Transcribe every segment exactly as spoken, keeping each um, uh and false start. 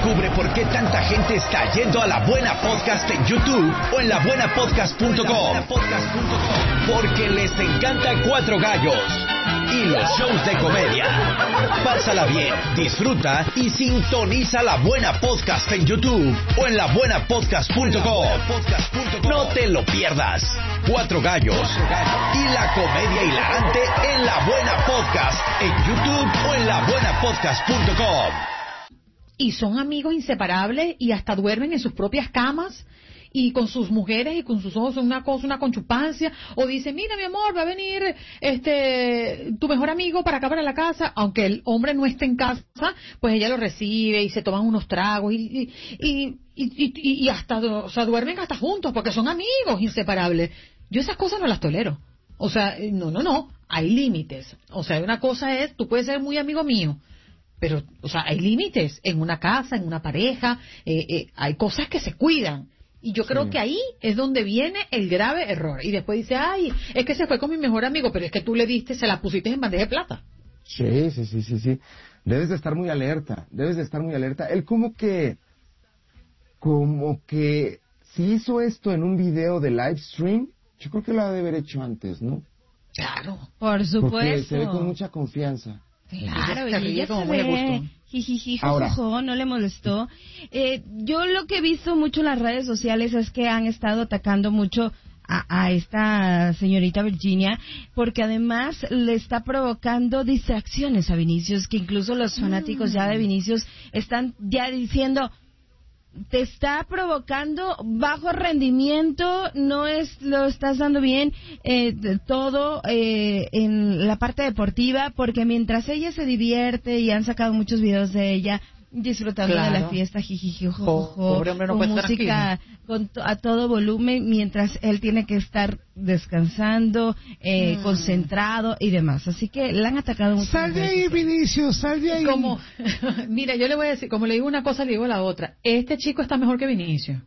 Descubre por qué tanta gente está yendo a La Buena Podcast en YouTube o en la buena podcast punto com. Porque les encanta Cuatro Gallos y los shows de comedia. Pásala bien, disfruta y sintoniza La Buena Podcast en YouTube o en la buena podcast punto com. No te lo pierdas. Cuatro Gallos y la comedia hilarante en La Buena Podcast en YouTube o en la buena podcast punto com. Y son amigos inseparables y hasta duermen en sus propias camas y con sus mujeres y con sus ojos una cosa, una conchupancia, o dice, mira mi amor, va a venir este tu mejor amigo para acá para la casa, aunque el hombre no esté en casa, pues ella lo recibe y se toman unos tragos y y, y, y, y, y hasta, o sea, duermen hasta juntos porque son amigos inseparables. Yo esas cosas no las tolero. O sea, no, no, no, hay límites. O sea, una cosa es, tú puedes ser muy amigo mío, pero, o sea, hay límites en una casa, en una pareja, eh, eh, hay cosas que se cuidan. Y yo creo sí. que ahí es donde viene el grave error. Y después dice, ay, es que se fue con mi mejor amigo, pero es que tú le diste, se la pusiste en bandeja de plata. Sí, sí, sí, sí, sí. Debes de estar muy alerta, debes de estar muy alerta. Él como que, como que, si hizo esto en un video de live stream, yo creo que lo ha de haber hecho antes, ¿no? Claro, por supuesto. Porque se ve con mucha confianza. Claro, y ella se ve jijiji, jojojo, no le molestó. Eh, yo lo que he visto mucho en las redes sociales es que han estado atacando mucho a, a esta señorita Virginia, porque además le está provocando distracciones a Vinicius, que incluso los fanáticos mm. ya de Vinicius están ya diciendo, te está provocando bajo rendimiento, no es lo estás dando bien eh, todo eh, en la parte deportiva, porque mientras ella se divierte y han sacado muchos videos de ella disfrutando claro. de la fiesta, jijijijojo, oh, no con música con to, a todo volumen, mientras él tiene que estar descansando, eh, mm. concentrado y demás. Así que la han atacado mucho. Sal de ahí, Vinicius, sal de ahí. Como, mira, yo le voy a decir, como le digo una cosa, le digo la otra. Este chico está mejor que Vinicius.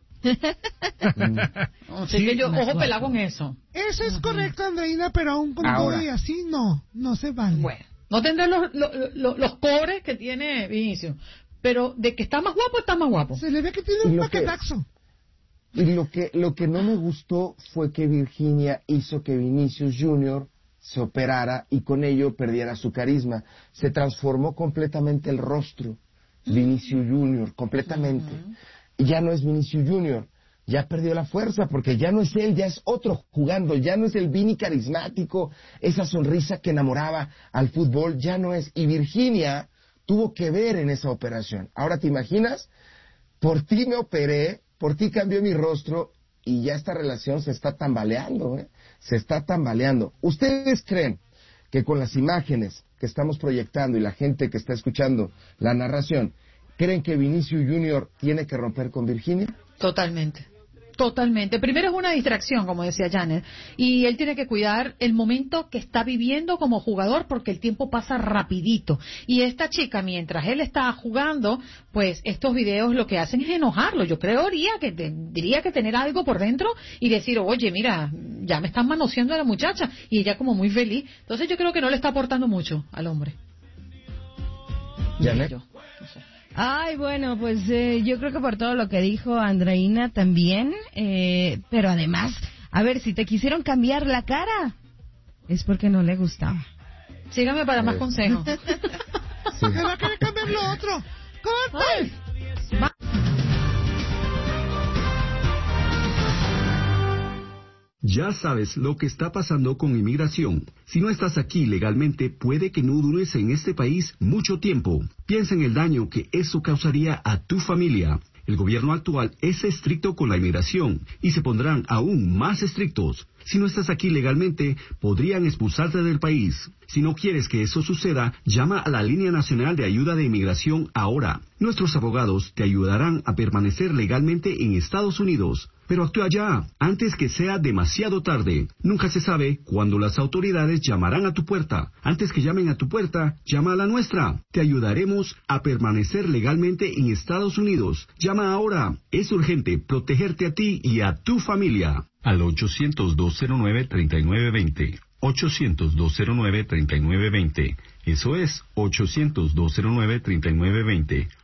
Así sí, que yo, ojo pelado con eso. Eso es uh-huh. correcto, Andreina, pero aún con Ahora. todo y así, no, no se vale. Bueno, no tendré los, los, los, los cobres que tiene Vinicius, pero de que está más guapo, está más guapo. Se le ve que tiene un paquetaxo. Y lo que, lo que no me gustó fue que Virginia hizo que Vinicius Junior se operara y con ello perdiera su carisma. Se transformó completamente el rostro. Uh-huh. Vinicius Junior, completamente. Uh-huh. Ya no es Vinicius Junior. Ya perdió la fuerza porque ya no es él, ya es otro jugando. Ya no es el Vini carismático, esa sonrisa que enamoraba al fútbol. Ya no es. Y Virginia tuvo que ver en esa operación. Ahora te imaginas, por ti me operé, por ti cambió mi rostro y ya esta relación se está tambaleando, ¿eh? Se está tambaleando. ¿Ustedes creen que con las imágenes que estamos proyectando y la gente que está escuchando la narración, creen que Vinicius Junior tiene que romper con Virginia? Totalmente. Totalmente. Primero es una distracción, como decía Janet, y él tiene que cuidar el momento que está viviendo como jugador porque el tiempo pasa rapidito. Y esta chica, mientras él está jugando, pues estos videos lo que hacen es enojarlo. Yo creería que tendría que tener algo por dentro y decir, oye, mira, ya me están manoseando a la muchacha, y ella como muy feliz. Entonces yo creo que no le está aportando mucho al hombre. Janet. Yo, no sé. Ay, bueno, pues eh, yo creo que por todo lo que dijo Andreina también, eh, pero además, a ver, si te quisieron cambiar la cara, es porque no le gustaba. Sígame para más consejos. Sí. ¿Me va a querer cambiar lo otro? ¡Corte! Ya sabes lo que está pasando con inmigración. Si no estás aquí legalmente, puede que no dures en este país mucho tiempo. Piensa en el daño que eso causaría a tu familia. El gobierno actual es estricto con la inmigración y se pondrán aún más estrictos. Si no estás aquí legalmente, podrían expulsarte del país. Si no quieres que eso suceda, llama a la Línea Nacional de Ayuda de Inmigración ahora. Nuestros abogados te ayudarán a permanecer legalmente en Estados Unidos. Pero actúa ya, antes que sea demasiado tarde. Nunca se sabe cuándo las autoridades llamarán a tu puerta. Antes que llamen a tu puerta, llama a la nuestra. Te ayudaremos a permanecer legalmente en Estados Unidos. Llama ahora. Es urgente protegerte a ti y a tu familia. Al ochocientos, dos cero nueve, treinta y nueve veinte. ochocientos, dos cero nueve, treinta y nueve veinte. Eso es, ochocientos, dos cero nueve, treinta y nueve veinte.